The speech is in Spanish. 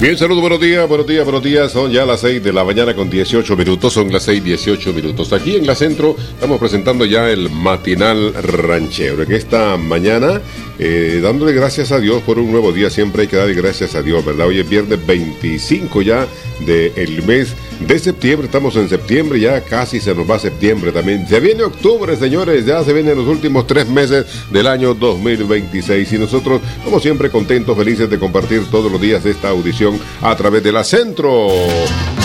Bien, saludos, buenos días. Son ya las 6 de la mañana con 18 minutos. Son las 6:18 minutos. Aquí en la Centro estamos presentando ya el matinal ranchero. En esta mañana, dándole gracias a Dios por un nuevo día. Siempre hay que darle gracias a Dios, ¿verdad? Hoy es viernes 25 ya del mes de septiembre. Estamos en septiembre, ya casi se nos va septiembre también. Se viene octubre, señores. Ya se vienen los últimos 3 meses del año 2026. Y nosotros, como siempre, contentos, felices de compartir todos los días esta audición a través de la Centro.